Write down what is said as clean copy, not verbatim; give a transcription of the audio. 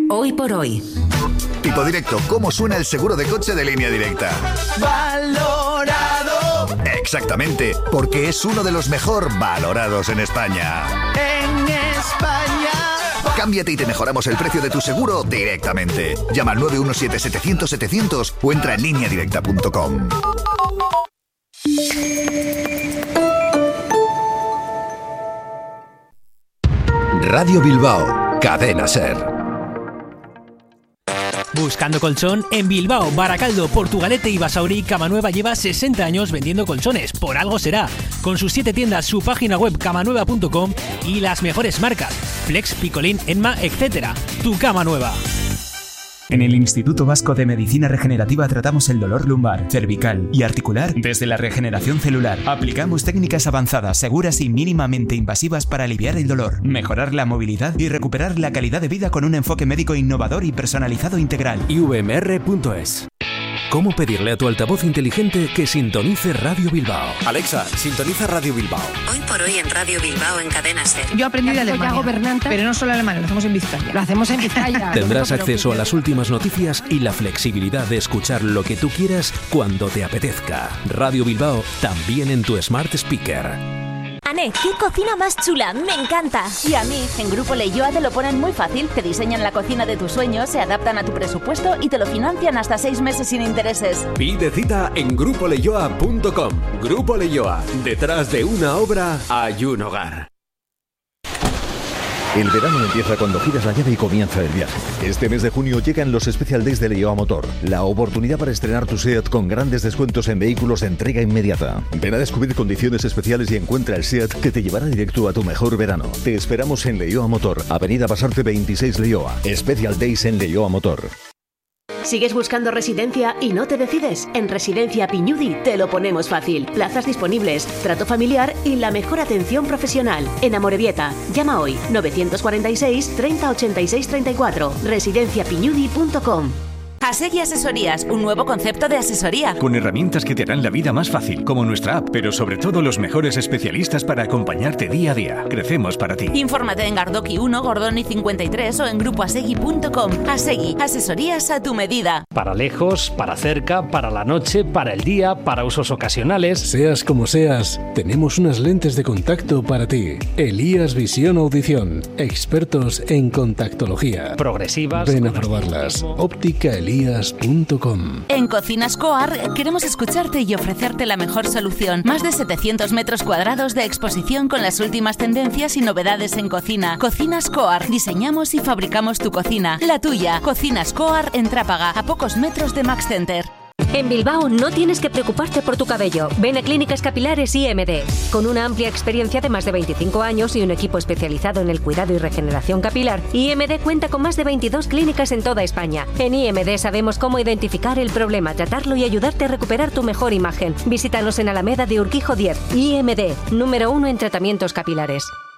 Hoy por hoy. Tipo Directo, ¿cómo suena el seguro de coche de Línea Directa? Valorado. Exactamente, porque es uno de los mejor valorados en España. En España. Cámbiate y te mejoramos el precio de tu seguro directamente. Llama al 917-700-700 o entra en lineadirecta.com. Radio Bilbao, Cadena SER. Buscando colchón en Bilbao, Baracaldo, Portugalete y Basauri, Camanueva lleva 60 años vendiendo colchones, por algo será. Con sus 7 tiendas, su página web camanueva.com y las mejores marcas, Flex, Picolín, Enma, etc. Tu cama nueva. En el Instituto Vasco de Medicina Regenerativa tratamos el dolor lumbar, cervical y articular desde la regeneración celular. Aplicamos técnicas avanzadas, seguras y mínimamente invasivas para aliviar el dolor, mejorar la movilidad y recuperar la calidad de vida con un enfoque médico innovador y personalizado integral. ivmr.es. ¿Cómo pedirle a tu altavoz inteligente que sintonice Radio Bilbao? Alexa, sintoniza Radio Bilbao. Hoy por hoy en Radio Bilbao en Cadena SER. Yo aprendí de Alemania, pero no solo alemán, lo hacemos en Vizcaya. Lo hacemos en Vizcaya. Tendrás acceso a las últimas noticias y la flexibilidad de escuchar lo que tú quieras cuando te apetezca. Radio Bilbao también en tu Smart Speaker. Ané, qué cocina más chula, me encanta. Y a mí, en Grupo Leioa te lo ponen muy fácil. Te diseñan la cocina de tus sueños, se adaptan a tu presupuesto y te lo financian hasta 6 meses sin intereses. Pide cita en grupoleioa.com. Grupo Leioa, detrás de una obra hay un hogar. El verano empieza cuando giras la llave y comienza el viaje. Este mes de junio llegan los Special Days de Leioa Motor, la oportunidad para estrenar tu SEAT con grandes descuentos en vehículos de entrega inmediata. Ven a descubrir condiciones especiales y encuentra el SEAT que te llevará directo a tu mejor verano. Te esperamos en Leioa Motor, Avenida Basarte 26 Leioa. Special Days en Leioa Motor. ¿Sigues buscando residencia y no te decides? En Residencia Piñudi te lo ponemos fácil. Plazas disponibles, trato familiar y la mejor atención profesional. En Amorebieta, llama hoy 946 30 86 34. residenciapiñudi.com. Asegui Asesorías, un nuevo concepto de asesoría. Con herramientas que te harán la vida más fácil, como nuestra app, pero sobre todo los mejores especialistas para acompañarte día a día. Crecemos para ti. Infórmate en Gardoki 1, Gordoni 53 o en grupoasegui.com. Asegui, asesorías a tu medida. Para lejos, para cerca, para la noche, para el día, para usos ocasionales. Seas como seas, tenemos unas lentes de contacto para ti. Elías Visión Audición, expertos en contactología. Progresivas. Ven a probarlas. Óptica Elías.com. En Cocinas Coar queremos escucharte y ofrecerte la mejor solución. Más de 700 metros cuadrados de exposición con las últimas tendencias y novedades en cocina. Cocinas Coar. Diseñamos y fabricamos tu cocina. La tuya. Cocinas Coar en Trápaga, a pocos metros de Max Center. En Bilbao no tienes que preocuparte por tu cabello. Ven a Clínicas Capilares IMD. Con una amplia experiencia de más de 25 años y un equipo especializado en el cuidado y regeneración capilar, IMD cuenta con más de 22 clínicas en toda España. En IMD sabemos cómo identificar el problema, tratarlo y ayudarte a recuperar tu mejor imagen. Visítanos en Alameda de Urquijo 10. IMD, número 1 en tratamientos capilares.